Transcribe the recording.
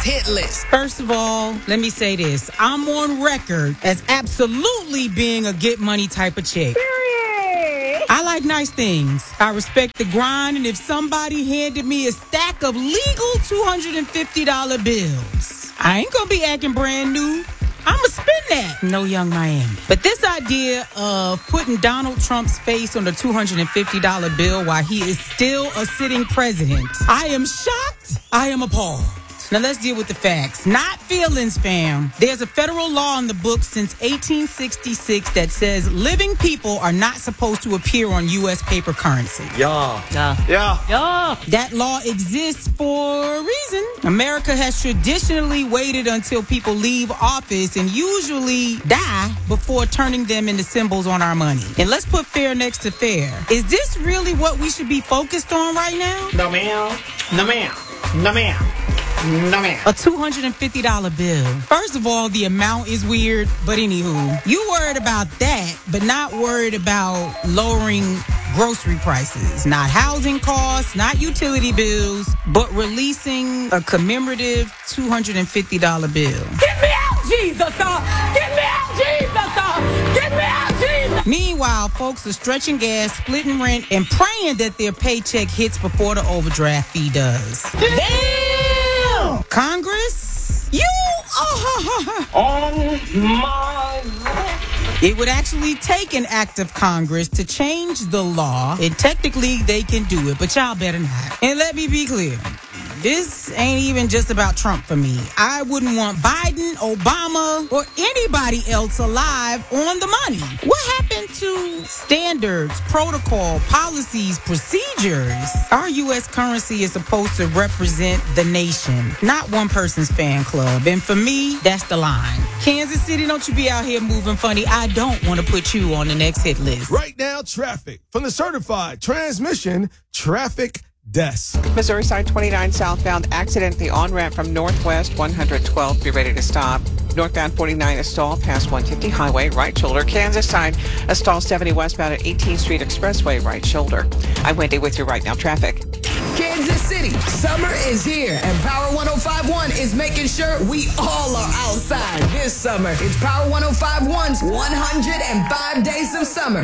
next hit list. First of all, let me say this. I'm on record as absolutely being a get money type of chick. I like nice things. I respect the grind, and if somebody handed me a stack of legal $250 bills, I ain't gonna be acting brand new. I'ma spend that. No Young Miami. But this idea of putting Donald Trump's face on the $250 bill while he is still a sitting president, I am shocked. I am appalled. Now let's deal with the facts. Not feelings, fam. There's a federal law in the books since 1866 that says living people are not supposed to appear on U.S. paper currency. Yeah. That law exists for a reason. America has traditionally waited until people leave office and usually die before turning them into symbols on our money. And let's put fair next to fair. Is this really what we should be focused on right now? No, ma'am. No, ma'am. No, ma'am. No, ma'am. A $250 bill. First of all, the amount is weird, but anywho, you worried about that, but not worried about lowering grocery prices, not housing costs, not utility bills, but releasing a commemorative $250 bill. Get me out, Jesus! Get me out, Jesus! Get me out, Jesus! Meanwhile, folks are stretching gas, splitting rent, and praying that their paycheck hits before the overdraft fee does. Damn! Congress? On my left. It would actually take an act of Congress to change the law, and technically they can do it, but y'all better not. And let me be clear. This ain't even just about Trump for me. I wouldn't want Biden, Obama, or anybody else alive on the money. What happened to standards, protocol, policies, procedures? Our U.S. currency is supposed to represent the nation, not one person's fan club. And for me, that's the line. Kansas City, don't you be out here moving funny. I don't want to put you on the next hit list. Right now, traffic from the certified transmission traffic desk. Missouri side 29 southbound accident, the on-ramp from northwest 112. Be ready to stop. Northbound 49 a stall past 150 highway, right shoulder. Kansas side a stall 70 westbound at 18th Street Expressway, right shoulder. I'm Wendy with you right now. Traffic. Kansas City, summer is here, and Power 105.1 is making sure we all are outside this summer. It's Power 105.1's 105 Days of Summer.